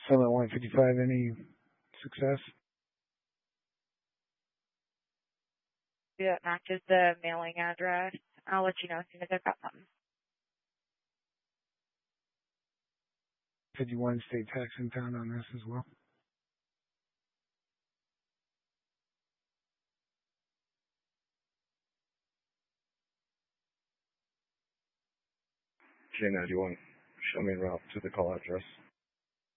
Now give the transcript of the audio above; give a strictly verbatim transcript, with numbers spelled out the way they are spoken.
Summit one fifty-five, any success? That matches the mailing address. I'll let you know as soon as I've got something. fifty-one state tax impound on this as well. J ninety-one, show me en route to the call address.